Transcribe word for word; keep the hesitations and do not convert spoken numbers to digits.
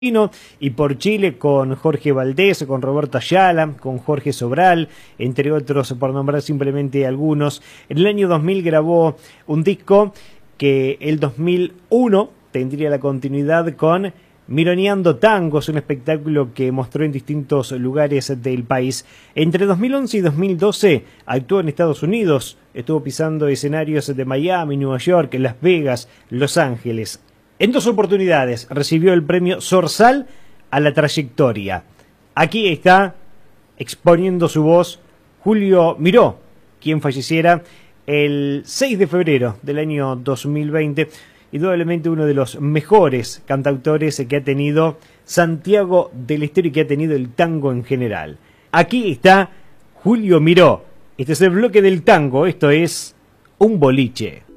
y por Chile con Jorge Valdés, con Roberto Ayala, con Jorge Sobral, entre otros, por nombrar simplemente algunos. En el año dos mil grabó un disco que el dos mil uno tendría la continuidad con Mironeando Tangos, un espectáculo que mostró en distintos lugares del país. Entre dos mil once y dos mil doce actuó en Estados Unidos, estuvo pisando escenarios de Miami, Nueva York, Las Vegas, Los Ángeles. En dos oportunidades recibió el premio Zorzal a la trayectoria. Aquí está exponiendo su voz Julio Miró, quien falleciera el seis de febrero del año dos mil veinte. Indudablemente uno de los mejores cantautores que ha tenido Santiago del Estero y que ha tenido el tango en general. Aquí está Julio Miró. Este es el bloque del tango, esto es Un Boliche.